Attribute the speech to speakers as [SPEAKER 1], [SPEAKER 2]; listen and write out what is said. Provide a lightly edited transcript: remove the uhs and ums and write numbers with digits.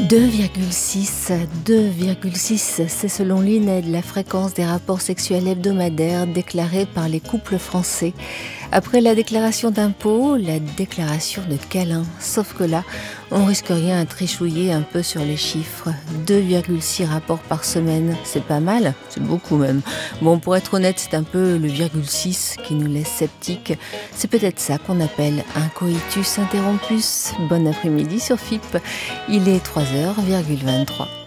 [SPEAKER 1] 2,6, c'est selon l'INED la fréquence des rapports sexuels hebdomadaires déclarés par les couples français. Après la déclaration d'impôt, la déclaration de câlin. Sauf que là, on risque rien à trichouiller un peu sur les chiffres. 2,6 rapports par semaine, c'est pas mal, c'est beaucoup même. Bon, pour être honnête, c'est un peu le virgule 6 qui nous laisse sceptiques. C'est peut-être ça qu'on appelle un coitus interrompus. Bon après-midi sur FIP, il est 3h23.